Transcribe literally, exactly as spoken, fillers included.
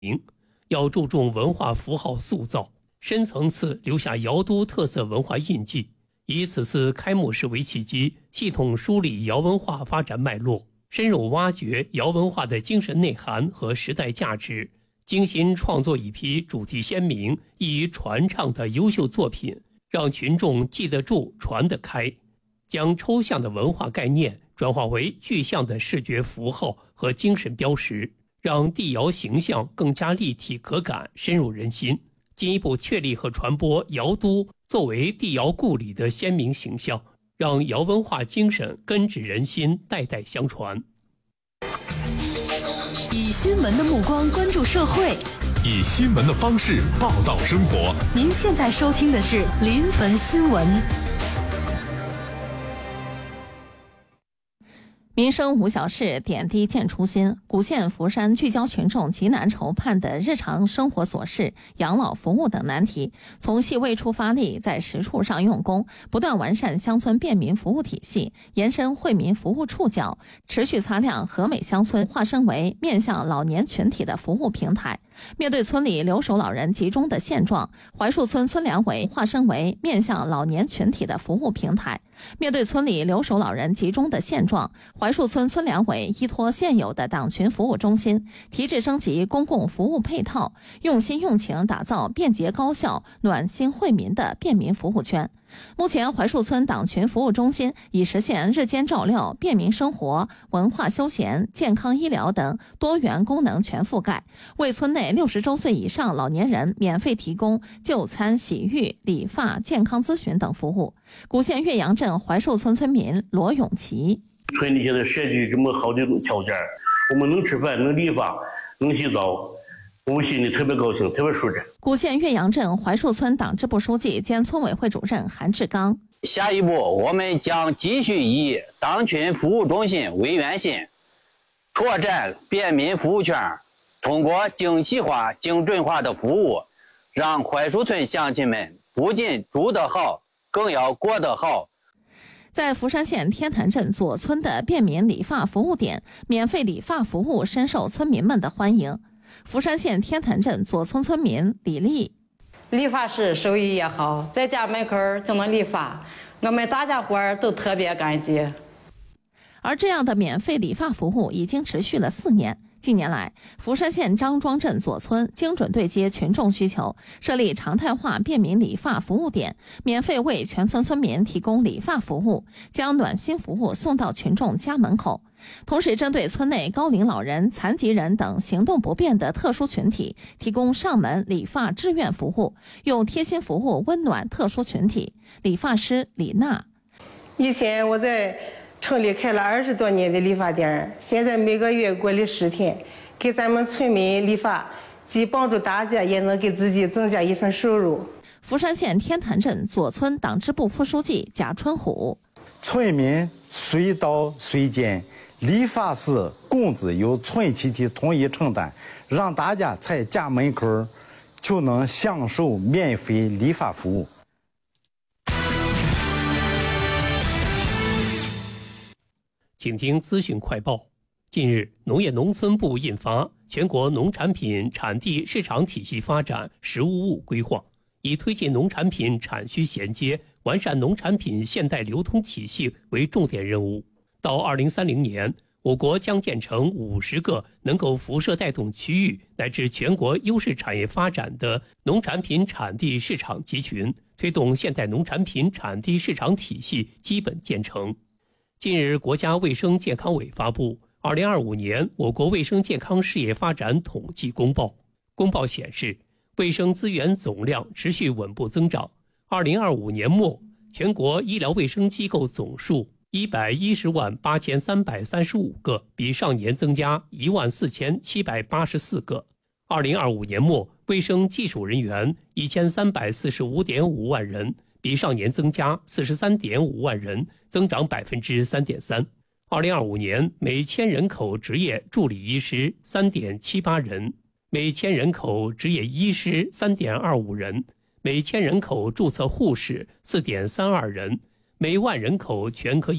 要注重文化符号塑造，深层次留下瑶都特色文化印记。以此次开幕式为契机，系统梳理瑶文化发展脉络，深入挖掘瑶文化的精神内涵和时代价值，精心创作一批主题鲜明、易于传唱的优秀作品，让群众记得住、传得开，将抽象的文化概念转化为具象的视觉符号和精神标识，让帝瑶形象更加立体可感、深入人心，进一步确立和传播瑶都作为帝瑶故里的鲜明形象，让瑶文化精神根植人心，代代相传。 以新闻的目光关注社会， 以新闻的方式报道生活。 您现在收听的是临汾新闻。民生无小事，点滴见初心。古县福山聚焦群众急难愁盼的日常生活琐事、养老服务等难题，从细微出发力，在实处上用功，不断完善乡村便民服务体系，延伸惠民服务触角，持续擦亮和美乡村化身为面向老年群体的服务平台。面对村里留守老人集中的现状，槐树村村联委化身为面向老年群体的服务平台。面对村里留守老人集中的现状，槐树村村联委依托现有的党群服务中心，提质升级公共服务配套，用心用情打造便捷高效、暖心惠民的便民服务圈。目前，槐树村党群服务中心已实现日间照料、便民生活、文化休闲、健康医疗等多元功能全覆盖，为村内六十周岁以上老年人免费提供就餐、洗浴、理发、健康咨询等服务。古县岳阳镇槐树村村民罗永奇： 村里现在设计这么好的条件，我们能吃饭、能理发、能洗澡，我们心里特别高兴，特别舒展。 古县岳阳镇槐树村党支部书记兼村委会主任韩志刚： 下一步，我们将继续以党群服务中心为圆心，拓展便民服务圈，通过精细化、精准化的服务，让槐树村乡亲们不仅住得好，更要过得好。 在福山县天坛镇左村的便民理发服务点，免费理发服务深受村民们的欢迎。福山县天坛镇左村村民李丽： 理发师手艺也好，在家门口就能理发，我们大家伙都特别感激。 而这样的免费理发服务已经持续了四年。近年来，福山县张庄镇左村精准对接群众需求，设立常态化便民理发服务点，免费为全村村民提供理发服务，将暖心服务送到群众家门口。同时，针对村内高龄老人、残疾人等行动不便的特殊群体，提供上门理发志愿服务，用贴心服务温暖特殊群体。理发师李娜： 以前我在城里开了二十多年的理发店，现在每个月过了十天，给咱们村民理发，既帮助大家，也能给自己增加一份收入。 福山县天坛镇左村党支部副书记贾春虎： 村民随到随见，理发师工资由村集体统一承担，让大家在家门口就能享受免费理发服务。 请听资讯快报。近日，农业农村部印发《全国农产品产地市场体系发展“十五五”规划》，以推进农产品产需衔接、完善农产品现代流通体系为重点任务。到二零三零年，我国将建成五十个能够辐射带动区域乃至全国优势产业发展的农产品产地市场集群，推动现代农产品产地市场体系基本建成。近日，国家卫生健康委发布《二零二五年我国卫生健康事业发展统计公报》。公报显示，卫生资源总量持续稳步增长。二零二五年末，全国医疗卫生机构总数一百一十万八千三百三十五个，比上年增加一万四千七百八十四个。二零二五年末，卫生技术人员一千三百四十五点五万人，比上年增加四十三点五万人，增长百分之三点三。二零二五年每千人口执业助理医师三点七八人，每千人口执业医师三点二五人，每千人口注册护士四点三二人，每万人口全科